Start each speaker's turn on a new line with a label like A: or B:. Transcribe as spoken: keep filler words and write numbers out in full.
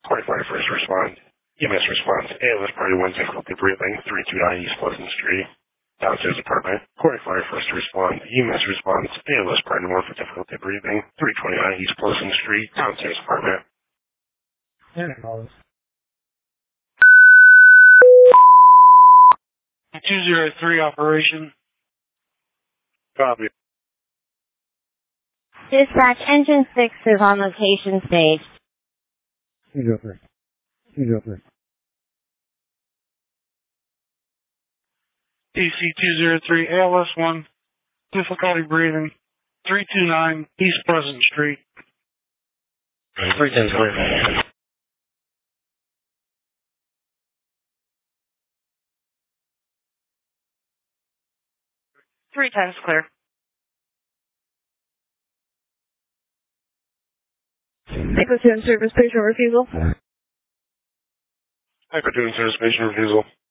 A: Corey first respond. E M S response. A L S party one difficulty breathing. three two nine East Pleasant Street. Downstairs apartment. Corey Fire first to respond. E M S response. A L S party one for difficulty breathing. three twenty-nine East Pleasant Street. Downstairs apartment.
B: Yeah,
C: two zero three operation.
A: Copy.
D: Dispatch engine six is on location stage.
B: two zero three. two zero three.
C: D C two zero three, A L S one, difficulty breathing, three two nine East Pleasant Street.
A: three ten clear.
D: Three times clear. Echo two in service, patient refusal.
A: Hyper two in service, patient refusal.